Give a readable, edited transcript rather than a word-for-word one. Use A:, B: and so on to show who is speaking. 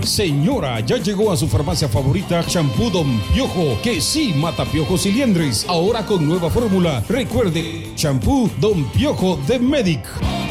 A: Señora, ya llegó a su farmacia favorita Champú Don Piojo, que sí mata piojos y liendres. Ahora con nueva fórmula. Recuerde, Champú Don Piojo de Medic.